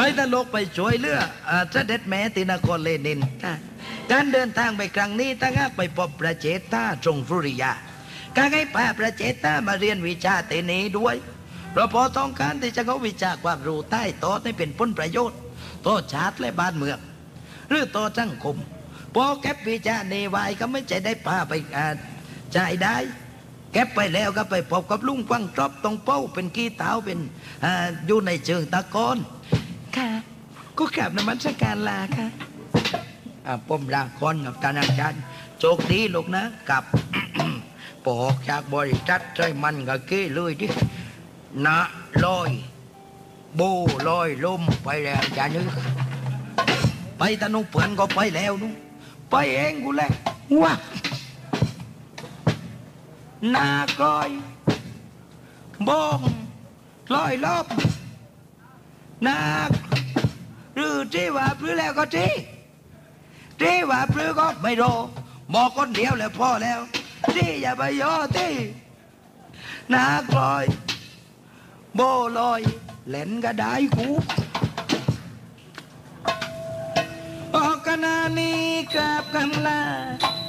ตลกไปช่วยเรือเสด็จแม่ตินครเลนินการเดินทางไปครั้งนี้ตั้งไปพบพระเจตตาทรงสุริยาการให้พาพระเจตตามาเรียนวิชาเตนีด้วยเพราะพอต้องการที่จะเอาวิชาความรู้ใต้โต๊ะให้เป็นผลประโยชน์โต๊ะชาติและบ้านเมืองหรือโต๊ะสังคมพอแก็บวิชาเนวายก็ไม่ใช่ได้พาไปใจได้แก็บไปแล้วก็ไปพบกับลุงฟังจอบตรงเป้าเป็นกี้เต้าเป็นอยู่ในเชิงตะกอนค่ะก็กลับนมัสการลาค่ะผมลาก่อนกับท่านอาจารย์โชคดีลูกนะกับ ปอกจากบริษัทใจมันกับเก้เลยดินะลอยบูลอยลมไปแล้วอาจารย์นึกไปตะนุเพื่อนก็ไปแล้วนุไปเองกูเลยว้าหน้ากลอยบองลอยลบนาหรือที่ว่าพรือแล้วก็ที่ว่าพรือก็ไม่รอบอกคนเดียวแล้วพอแล้วที่อย่าไปย่อที่หน้ากลอยโบลอยเล่นก็ได้กูออกกันนานี้กราบคำลา